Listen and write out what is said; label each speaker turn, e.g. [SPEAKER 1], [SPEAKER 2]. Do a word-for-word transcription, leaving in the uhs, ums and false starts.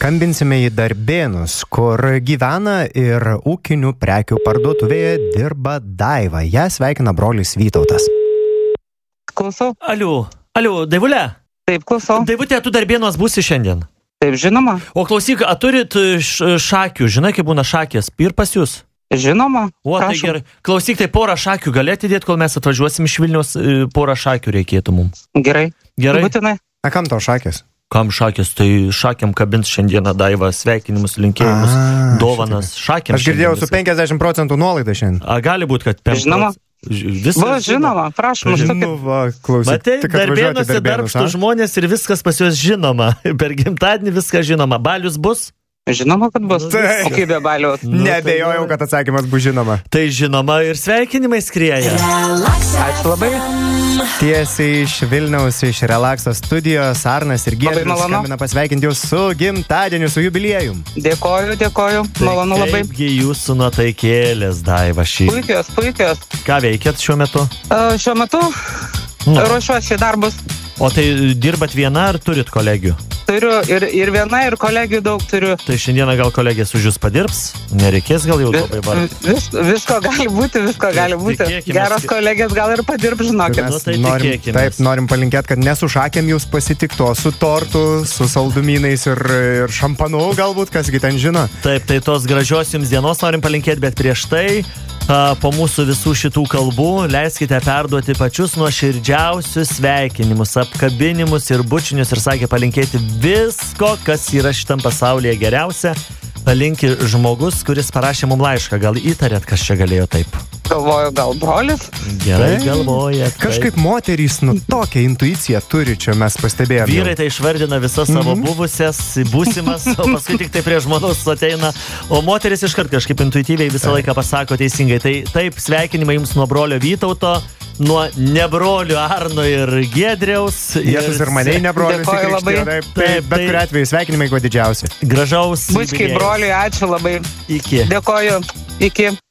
[SPEAKER 1] Skambinsime į Darbėnus, kur gyvena ir ūkinių prekių parduotuvėje dirba Daiva. Ją sveikina brolis Vytautas.
[SPEAKER 2] Klausau.
[SPEAKER 3] Aliu, aliu, Daivulė.
[SPEAKER 2] Taip, klausau.
[SPEAKER 3] Daivutė, tu Darbėnuos būsi šiandien?
[SPEAKER 2] Taip, žinoma.
[SPEAKER 3] O klausyk, a turit šakių, žinai, kaip būna šakės, ir pas jūs?
[SPEAKER 2] Žinoma.
[SPEAKER 3] O, tai
[SPEAKER 2] prašom.
[SPEAKER 3] gerai. Klausyk, tai porą šakių galėti dėti, kol mes atvažiuosim iš Vilniaus, porą šakių reikėtų mums.
[SPEAKER 2] Gerai.
[SPEAKER 3] Gerai?
[SPEAKER 2] Būtinai.
[SPEAKER 1] A, kam tau šakės?
[SPEAKER 3] Kam šakės? Tai šakiam kabins šiandieną Daiva, sveikinimus, linkėjimus,
[SPEAKER 1] A,
[SPEAKER 3] dovanas. Šakiam
[SPEAKER 1] Aš girdėjau
[SPEAKER 3] šiandien
[SPEAKER 1] su penkiasdešimt procentų nuolaida šiandien.
[SPEAKER 3] A, gali būti, kad... penkiasdešimt
[SPEAKER 2] Žinoma.
[SPEAKER 3] Viskas
[SPEAKER 2] Va, žinoma, prašom. aš
[SPEAKER 1] Nu,
[SPEAKER 2] tokį-
[SPEAKER 1] va, klausyk.
[SPEAKER 3] Matai,
[SPEAKER 1] tik atvažiuoti į
[SPEAKER 3] Darbėnuose
[SPEAKER 1] Darbėnus,
[SPEAKER 3] darbštų
[SPEAKER 1] a?
[SPEAKER 3] žmonės ir viskas pas juos žinoma. Per gimtadienį viskas žinoma. Balius bus?
[SPEAKER 2] Žinoma, kad bus.
[SPEAKER 1] Taip.
[SPEAKER 2] O kaip be balių?
[SPEAKER 1] Neabejojau, kad atsakymas bus žinoma.
[SPEAKER 3] Tai žinoma ir sveikinimai skrieja.
[SPEAKER 2] Ačiū labai.
[SPEAKER 1] Tiesiai iš Vilniaus, iš Relaxo studijos, Arnas ir Giedrius
[SPEAKER 2] malonu.
[SPEAKER 1] skambina pasveikinti jūs su gimtadieniu, su jubiliejum.
[SPEAKER 2] Dėkoju, dėkoju. Malonu labai.
[SPEAKER 3] Kaipgi jūsų nuotaikėlės, Daiva, šį.
[SPEAKER 2] Puikios, puikios.
[SPEAKER 3] Ką veikėt šiuo metu?
[SPEAKER 2] Uh, šiuo metu
[SPEAKER 3] Nu.
[SPEAKER 2] ruošiuosi darbus.
[SPEAKER 3] O tai dirbat viena ar turit kolegių?
[SPEAKER 2] Turiu ir, ir viena, ir kolegijų daug turiu.
[SPEAKER 3] Tai šiandieną gal kolegės už jūs padirbs? Nereikės gal jau
[SPEAKER 2] Vi,
[SPEAKER 3] labai vargti?
[SPEAKER 2] vis, visko gali būti, visko gali būti.
[SPEAKER 3] Tikėkimės,
[SPEAKER 2] Geros
[SPEAKER 3] kad-
[SPEAKER 2] kolegės gal ir padirb, žinokit.
[SPEAKER 3] Nu, tai
[SPEAKER 1] norim,
[SPEAKER 3] tikėkimės.
[SPEAKER 1] taip, norim palinkėti, kad ne su šakėm jūs pasitiktų, o su tortu, su saldumynais ir, ir šampanu galbūt, kasgi ten žino.
[SPEAKER 3] Taip, tai tos gražios jums dienos norim palinkėti, bet prieš tai a, po mūsų visų šitų kalbų leiskite perduoti pačius nuoširdžiausius sveikinimus, apkabinimus ir bučinius ir sakė palinkėti visko, kas yra šitam pasaulyje geriausia. Palinki žmogus, kuris parašė mums laišką. Gal įtarėt, kas čia galėjo taip?
[SPEAKER 2] Galvoju, gal brolis.
[SPEAKER 3] Gerai
[SPEAKER 1] Taip.
[SPEAKER 3] galvojat. taip.
[SPEAKER 1] Kažkaip moterys, nu, tokią intuiciją turi, čia mes pastebėjome.
[SPEAKER 3] Vyrai tai išvardina visas savo buvusias, būsimas, o paskui tik tai prie žmonos ateina. O moteris iškart kažkaip intuityviai visą laiką pasako teisingai. Tai taip, sveikinimai jums nuo brolio Vytauto, nuo nebrolių Arno ir Giedriaus.
[SPEAKER 1] Jėzus ir maniai nebrolis.
[SPEAKER 2] Dėkoju
[SPEAKER 1] įkrikštijo,
[SPEAKER 2] labai.
[SPEAKER 1] Taip,
[SPEAKER 3] Taip,
[SPEAKER 1] taip, bet
[SPEAKER 3] tai-
[SPEAKER 1] kuriuo atveju sveikinimai kuo didžiausi.
[SPEAKER 3] Gražaus.
[SPEAKER 2] Bučkiai
[SPEAKER 3] jubiliejaus.
[SPEAKER 2] broliui, ačiū labai.
[SPEAKER 3] Iki.
[SPEAKER 2] Dėkoju. Iki.